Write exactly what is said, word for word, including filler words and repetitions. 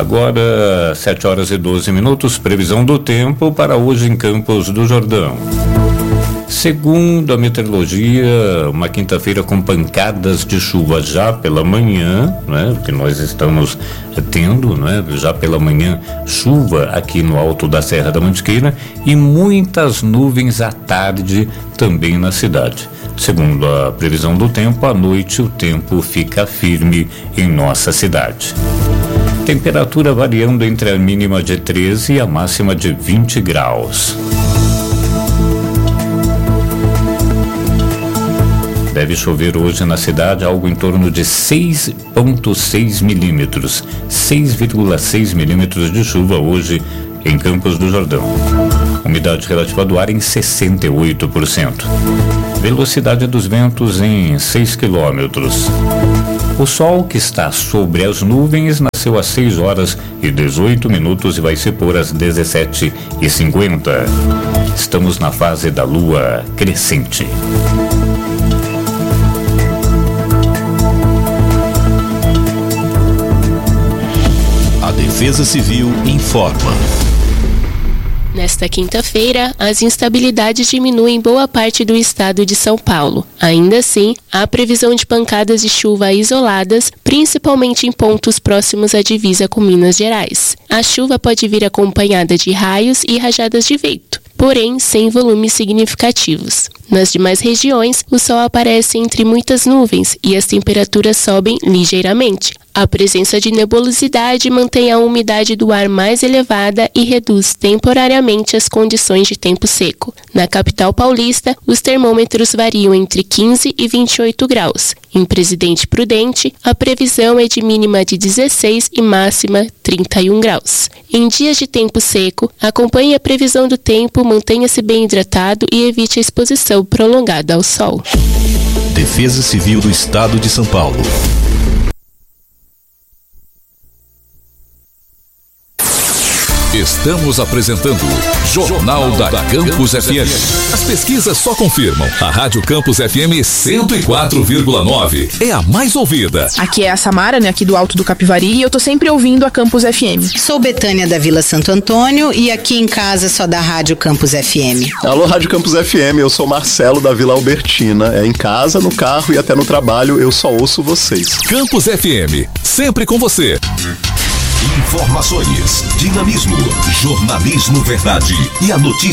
Agora, sete horas e doze minutos, previsão do tempo para hoje em Campos do Jordão. Segundo a meteorologia, uma quinta-feira com pancadas de chuva já pela manhã, né? Que nós estamos tendo, né? Já pela manhã, chuva aqui no alto da Serra da Mantiqueira e muitas nuvens à tarde também na cidade. Segundo a previsão do tempo, à noite o tempo fica firme em nossa cidade. Temperatura variando entre a mínima de treze e a máxima de vinte graus. Deve chover hoje na cidade algo em torno de seis vírgula seis milímetros. seis vírgula seis milímetros de chuva hoje em Campos do Jordão. Umidade relativa do ar em sessenta e oito por cento. Velocidade dos ventos em seis quilômetros. O sol, que está sobre as nuvens, nasceu às seis horas e dezoito minutos e vai se pôr às dezessete e cinquenta. Estamos na fase da lua crescente. A Defesa Civil informa. Nesta quinta-feira, as instabilidades diminuem em boa parte do estado de São Paulo. Ainda assim, há previsão de pancadas de chuva isoladas, principalmente em pontos próximos à divisa com Minas Gerais. A chuva pode vir acompanhada de raios e rajadas de vento, porém sem volumes significativos. Nas demais regiões, o sol aparece entre muitas nuvens e as temperaturas sobem ligeiramente. A presença de nebulosidade mantém a umidade do ar mais elevada e reduz temporariamente as condições de tempo seco. Na capital paulista, os termômetros variam entre quinze e vinte e oito graus. Em Presidente Prudente, a previsão é de mínima de dezesseis e máxima trinta e um graus. Em dias de tempo seco, acompanhe a previsão do tempo, mantenha-se bem hidratado e evite a exposição prolongada ao sol. Defesa Civil do Estado de São Paulo. Estamos apresentando Jornal da Campus F M. As pesquisas só confirmam. A Rádio Campus F M cento e quatro vírgula nove é a mais ouvida. Aqui é a Samara, né, aqui do Alto do Capivari, e eu tô sempre ouvindo a Campus F M. Sou Betânia da Vila Santo Antônio e aqui em casa só da Rádio Campus F M. Alô, Rádio Campus F M, eu sou Marcelo da Vila Albertina. É em casa, no carro e até no trabalho, eu só ouço vocês. Campus F M, sempre com você. Informações, dinamismo, jornalismo verdade e a notícia